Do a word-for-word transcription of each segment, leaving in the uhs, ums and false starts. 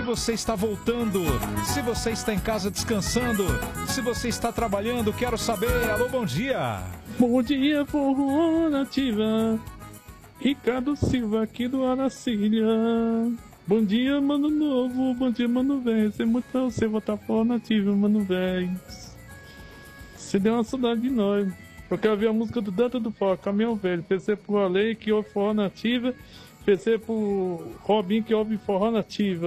você está voltando, se você está em casa descansando, se você está trabalhando, quero saber. Alô, bom dia. Bom dia, Forró Nativa. Ricardo Silva aqui do Aracilha. Bom dia, mano novo. Bom dia, mano velho. Sem muito você votar Forró Nativa, mano velho. Você deu uma saudade de nós. Eu quero ver a música do Danta do Forró, Caminhão Velho. Pensei pro Alei que ouve Forró Nativa. Pensei pro Robin que ouve Forró Nativa.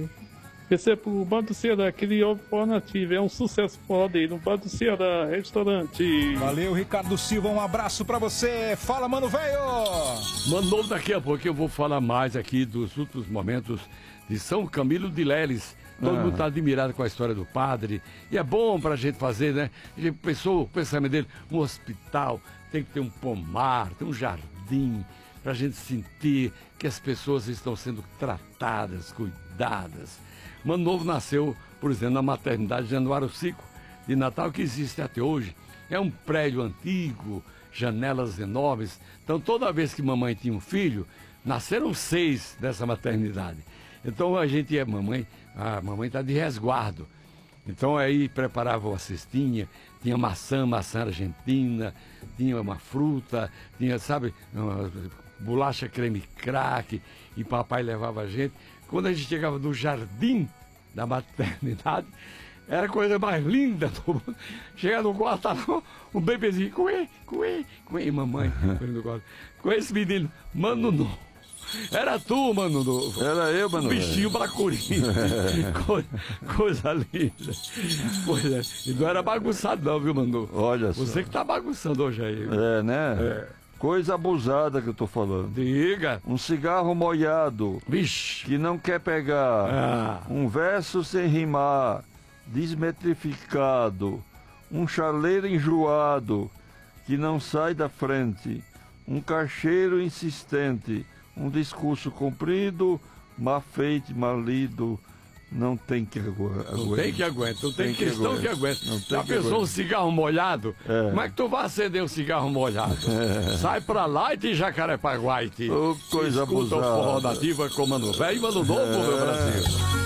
Pensei pro Bar do Ceará, que ele ouve Forró Nativa. É um sucesso forró dele, no Bar do Ceará, restaurante. Valeu, Ricardo Silva, um abraço pra você. Fala, mano velho! Mano novo, daqui a pouco eu vou falar mais aqui dos últimos momentos de São Camilo de Leles. Todo ah. mundo está admirado com a história do padre. E é bom pra gente fazer, né? A gente pensou, o pensamento dele, um hospital, tem que ter um pomar, tem um jardim, pra gente sentir que as pessoas estão sendo tratadas, cuidadas. Mano Novo nasceu, por exemplo, na maternidade de Januário Cico, de Natal, que existe até hoje. É um prédio antigo, janelas enormes. Então, toda vez que mamãe tinha um filho, nasceram seis dessa maternidade. Então, a gente é mamãe, a mamãe está de resguardo. Então, aí preparava uma cestinha, tinha maçã, maçã argentina, tinha uma fruta, tinha, sabe, uma bolacha creme crack, e papai levava a gente. Quando a gente chegava no jardim da maternidade, era a coisa mais linda do mundo. Chegava no quarto, tava um bebezinho, cuê, cuê, cuê, e mamãe, com esse menino, mano novo. Era tu, mano novo. Era eu, mano. Um bichinho bracurinho. coisa, coisa linda. Pois é. E não era bagunçado não, viu, mano? Olha só. Você que tá bagunçando hoje aí. É, né? É. Coisa abusada que eu tô falando. Diga. Um cigarro molhado. Vixe. Que não quer pegar. Ah. Um verso sem rimar. Desmetrificado. Um chaleiro enjoado. Que não sai da frente. Um cacheiro insistente. Um discurso comprido. Mal feito, mal lido. Não tem que aguentar. Não tem que aguentar, não tem, tem questão que aguenta. Já que pensou um cigarro molhado? É. Como é que tu vai acender um cigarro molhado? É. Sai pra lá e de Jacarepaguá, e te oh, coisa escuta o Forró Nativa com Mano Velho e Mano Novo, é. meu Brasil.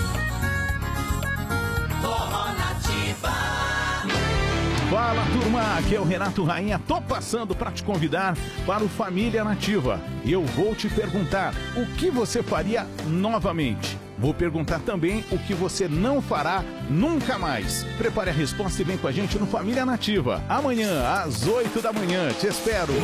Forró Nativa. Fala, turma, aqui é o Renato Rainha, tô passando para te convidar para o Família Nativa. E eu vou te perguntar, o que você faria novamente? Vou perguntar também o que você não fará nunca mais. Prepare a resposta e vem com a gente no Família Nativa. Amanhã, às oito da manhã. Te espero.